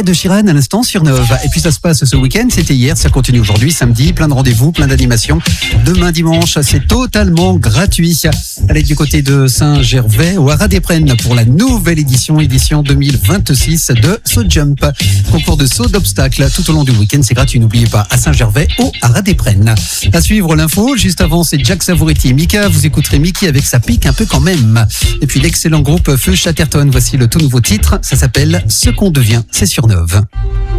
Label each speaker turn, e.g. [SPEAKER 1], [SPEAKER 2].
[SPEAKER 1] Ed Sheeran à l'instant sur Nova. Et puis ça se passe ce week-end, c'était hier, ça continue aujourd'hui, samedi, plein de rendez-vous, plein d'animations. Demain dimanche, c'est totalement gratuit. Allez du côté de Saint-Gervais ou à Radéprennes pour la nouvelle édition 2026 de Saut Jump. Concours de saut d'obstacles tout au long du week-end, c'est gratuit, n'oubliez pas, à Saint-Gervais ou à Radéprennes. À suivre l'info, juste avant c'est Jack Savouretti et Mika, vous écouterez Mickey avec sa pique un peu quand même. Et puis l'excellent groupe Feu Chatterton, voici le tout nouveau titre, ça s'appelle Ce qu'on devient, c'est sur Neuve.